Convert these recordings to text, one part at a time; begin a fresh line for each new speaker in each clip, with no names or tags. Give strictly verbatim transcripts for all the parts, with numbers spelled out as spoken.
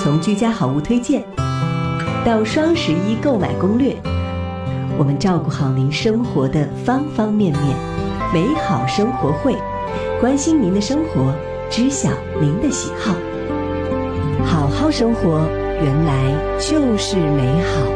从居家好物推荐到双十一购买攻略，我们照顾好您生活的方方面面。美好生活会，关心您的生活，知晓您的喜好。好好生活，原来就是美好。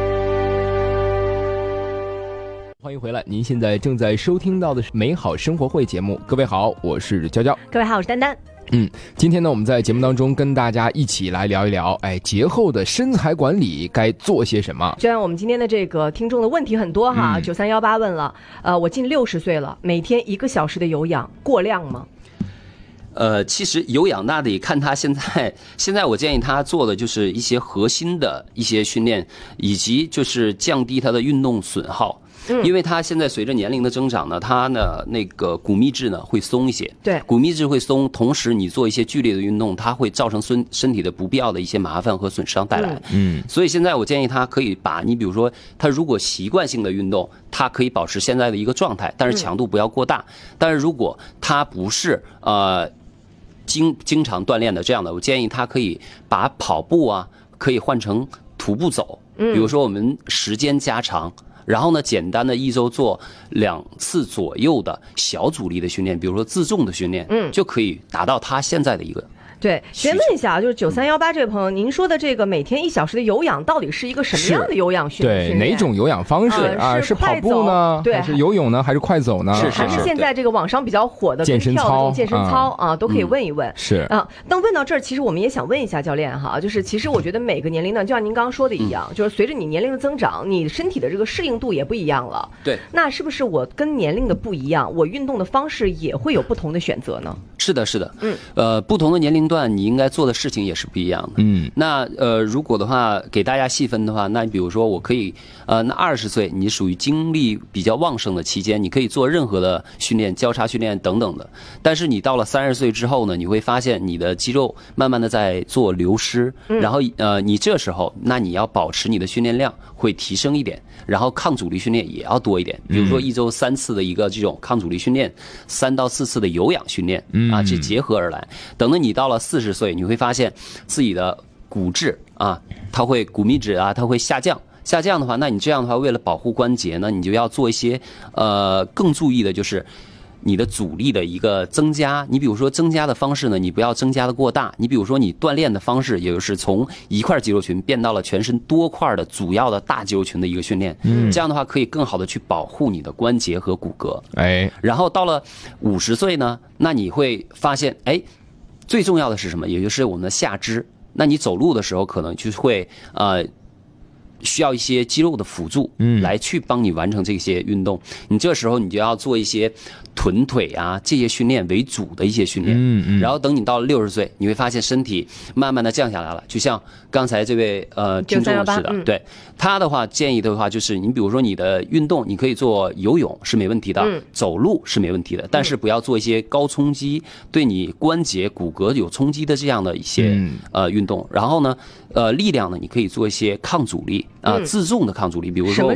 欢迎回来，您现在正在收听到的是美好生活会节目。各位好，我是娇娇。
各位好，我是丹丹。
嗯，今天呢，我们在节目当中跟大家一起来聊一聊，哎，节后的身材管理该做些什么？
就像我们今天的这个听众的问题很多哈，九三幺八问了，呃，我近六十岁了，每天一个小时的有氧过量吗？
呃，其实有氧那得看他现在，现在我建议他做的就是一些核心的一些训练，以及就是降低他的运动损耗。嗯，因为他现在随着年龄的增长呢，他呢那个骨密质呢会松一些，
对，
骨密质会松，同时你做一些剧烈的运动，它会造成身身体的不必要的一些麻烦和损伤带来。嗯，所以现在我建议他可以把你比如说他如果习惯性的运动，他可以保持现在的一个状态，但是强度不要过大。但是如果他不是呃经经常锻炼的这样的，我建议他可以把跑步啊可以换成徒步走，比如说我们时间加长。然后呢，简单的一周做两次左右的小阻力的训练，比如说自重的训练，嗯，就可以达到他现在的一个。
对，先问一下，就是九三幺八这位朋友，您说的这个每天一小时的有氧，到底是一个什么样的有氧训练？
对，哪种有氧方式啊？是跑步呢？
对，
还是游泳呢？还是快走呢？
是
还是现在这个网上比较火的
健身操？
健身操啊，都可以问一问。
是
啊，那问到这儿，其实我们也想问一下教练哈，就是其实我觉得每个年龄呢，就像您刚刚说的一样，就是随着你年龄的增长，你身体的这个适应度也不一样了。
对，
那是不是我跟年龄的不一样，我运动的方式也会有不同的选择呢？
是的，是的，嗯，呃，不同的年龄段，你应该做的事情也是不一样的。嗯，那呃，如果的话，给大家细分的话，那比如说我可以，呃，那二十岁你属于精力比较旺盛的期间，你可以做任何的训练、交叉训练等等的。但是你到了三十岁之后呢，你会发现你的肌肉慢慢的在做流失，然后呃，你这时候那你要保持你的训练量会提升一点，然后抗阻力训练也要多一点，比如说一周三次的一个这种抗阻力训练，三到四次的有氧训练，啊，这结合而来。等到你到了四十岁，你会发现自己的骨质啊，它会骨密质啊，它会下降。下降的话，那你这样的话，为了保护关节呢，你就要做一些呃更注意的就是你的阻力的一个增加。你比如说增加的方式呢，你不要增加的过大。你比如说你锻炼的方式，也就是从一块肌肉群变到了全身多块的主要的大肌肉群的一个训练。嗯，这样的话可以更好的去保护你的关节和骨骼。哎，然后到了五十岁呢，那你会发现，哎，最重要的是什么？也就是我们的下肢。那你走路的时候，可能就会呃。需要一些肌肉的辅助，嗯，来去帮你完成这些运动。你这时候你就要做一些臀腿啊这些训练为主的一些训练，嗯嗯。然后等你到了六十岁，你会发现身体慢慢的降下来了，就像刚才这位呃听众似的，嗯、对他的话建议的话就是，你比如说你的运动，你可以做游泳是没问题的，嗯、走路是没问题的，但是不要做一些高冲击对你关节骨骼有冲击的这样的一些、嗯、呃运动。然后呢，呃力量呢，你可以做一些抗阻力。啊、呃，自重的抗阻力，比如说。